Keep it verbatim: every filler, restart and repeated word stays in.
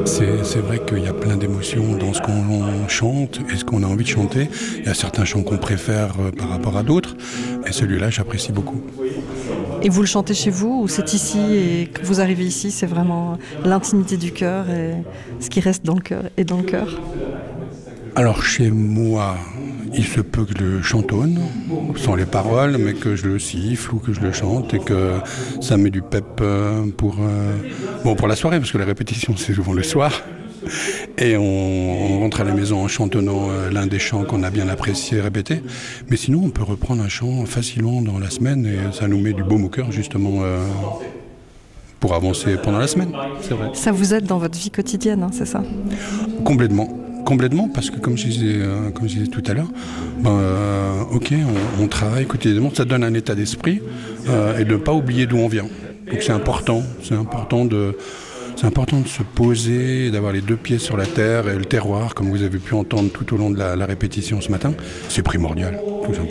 C'est, c'est vrai qu'il y a plein d'émotions dans ce qu'on chante et ce qu'on a envie de chanter. Il y a certains chants qu'on préfère euh, par rapport à d'autres. Et celui-là, j'apprécie beaucoup. Et vous le chantez chez vous ou c'est ici et que vous arrivez ici, c'est vraiment l'intimité du cœur et ce qui reste dans le cœur et dans le cœur? Alors chez moi, il se peut que je le chantonne, sans les paroles, mais que je le siffle ou que je le chante et que ça met du pep pour, euh, bon, pour la soirée, parce que la répétition c'est souvent le soir. Et on, on rentre à la maison en chantonnant euh, l'un des chants qu'on a bien apprécié et répété. Mais sinon, on peut reprendre un chant facilement dans la semaine et ça nous met du baume au cœur justement euh, pour avancer pendant la semaine. C'est vrai. Ça vous aide dans votre vie quotidienne, hein, c'est ça? Complètement. Complètement, parce que comme je disais, euh, comme je disais tout à l'heure, ben, euh, ok, on, on travaille quotidiennement, ça donne un état d'esprit euh, et de ne pas oublier d'où on vient. Donc c'est important, c'est important de, c'est important de se poser, d'avoir les deux pieds sur la terre et le terroir, comme vous avez pu entendre tout au long de la, la répétition ce matin, c'est primordial.